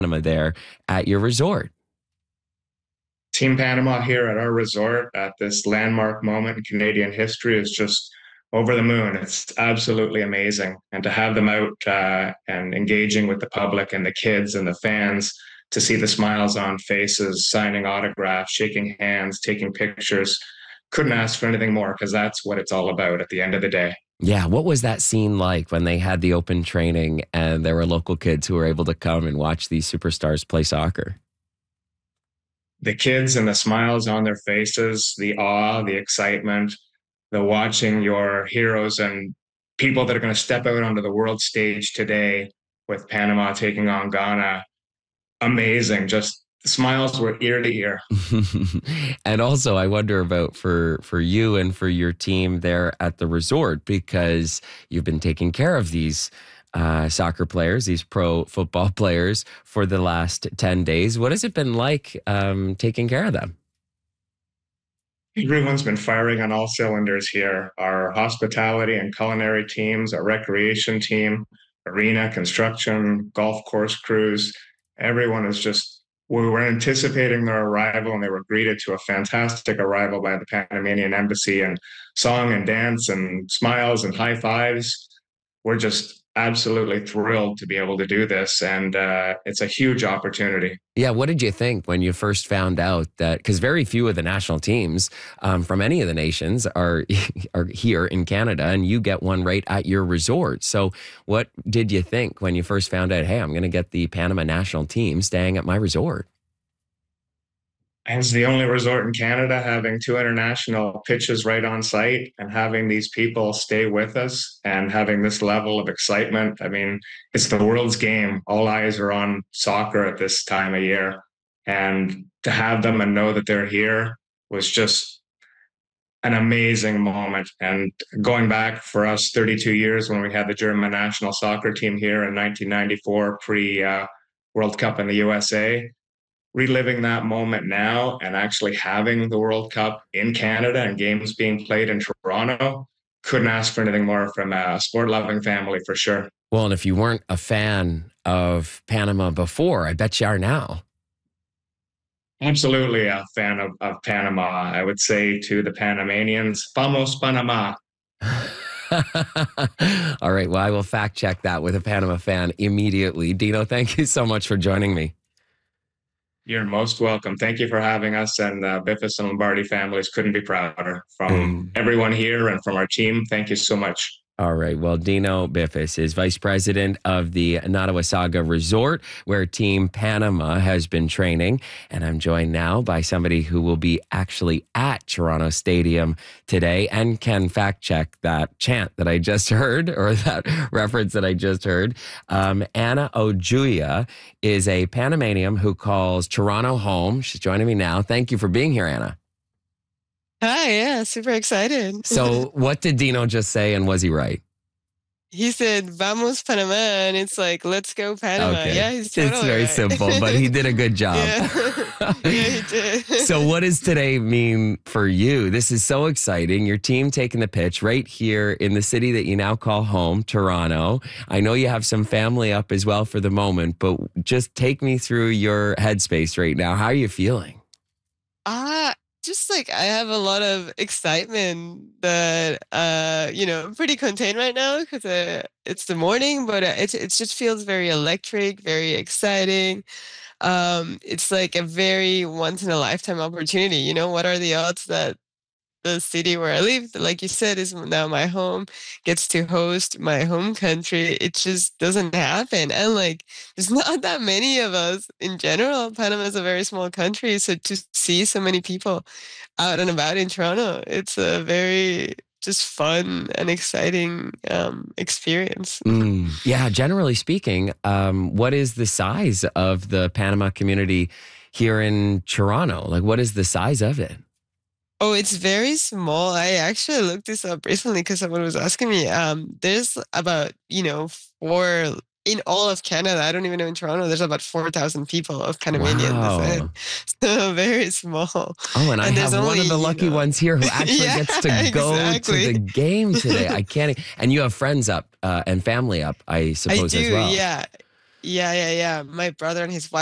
Panama there at your resort. Team Panama here at our resort at this landmark moment in Canadian history is just over the moon. It's absolutely amazing. And to have them out and engaging with the public and the kids and the fans, to see the smiles on faces, signing autographs, shaking hands, taking pictures, couldn't ask for anything more because that's what it's all about at the end of the day. Yeah, what was that scene like when they had the open training and there were local kids who were able to come and watch these superstars play soccer? The kids and the smiles on their faces, the awe, the excitement, the watching your heroes and people that are going to step out onto the world stage today with Panama taking on Ghana. Amazing. Just the smiles were ear to ear. And also, I wonder about for you and for your team there at the resort, because you've been taking care of these soccer players, these pro football players for the last 10 days. What has it been like taking care of them? Everyone's been firing on all cylinders here. Our hospitality and culinary teams, our recreation team, arena, construction, golf course crews. Everyone is just, we were anticipating their arrival and they were greeted to a fantastic arrival by the Panamanian embassy, and song and dance and smiles and high fives. We're just absolutely thrilled to be able to do this. And it's a huge opportunity. Yeah, what did you think when you first found out that, because very few of the national teams from any of the nations are here in Canada, and you get one right at your resort. So what did you think when you first found out, hey, I'm going to get the Panama national team staying at my resort? And it's the only resort in Canada having two international pitches right on site, and having these people stay with us and having this level of excitement. I mean, it's the world's game. All eyes are on soccer at this time of year. And to have them and know that they're here was just an amazing moment. And going back for us 32 years when we had the German national soccer team here in 1994, pre World Cup in the USA, reliving that moment now and actually having the World Cup in Canada and games being played in Toronto, couldn't ask for anything more from a sport-loving family for sure. Well, and if you weren't a fan of Panama before, I bet you are now. Absolutely a fan of Panama. I would say to the Panamanians, Vamos Panama. All right. Well, I will fact check that with a Panama fan immediately. Dino, thank you so much for joining me. You're most welcome. Thank you for having us. And the Biffis and Lombardi families couldn't be prouder. From everyone here and from our team, thank you so much. All right. Well, Dino Biffis is vice president of the Nottawasaga Resort, where Team Panama has been training. And I'm joined now by somebody who will be actually at Toronto Stadium today and can fact check that chant that I just heard, or that reference that I just heard. Anna Ojuya is a Panamanian who calls Toronto home. She's joining me now. Thank you for being here, Anna. Hi, yeah, super excited. So what did Dino just say, and was he right? He said, Vamos Panama, and it's like, let's go Panama. Okay. Yeah, he's totally It's very right. simple, but he did a good job. Yeah, yeah, he did. So what does today mean for you? This is so exciting. Your team taking the pitch right here in the city that you now call home, Toronto. I know you have some family up as well for the moment, but just take me through your headspace right now. How are you feeling? Just like I have a lot of excitement that I'm pretty contained right now because it's the morning, but it just feels very electric, very exciting. It's like a very once in a lifetime opportunity. You know, what are the odds that the city where I live, like you said, is now my home, gets to host my home country? It just doesn't happen. And like, there's not that many of us in general. Panama is a very small country. So to see so many people out and about in Toronto, it's a very just fun and exciting experience. Yeah, generally speaking, what is the size of the Panama community here in Toronto? Like, what is the size of it? Oh, it's very small. I actually looked this up recently because someone was asking me. There's about, four in all of Canada. I don't even know in Toronto. There's about 4,000 people of Panamanian descent. So very small. Oh, and I have one of the lucky ones here who actually gets to go to the game today. I can't. And you have friends up and family up, I suppose, I do, as well. Yeah. Yeah, yeah, yeah. My brother and his wife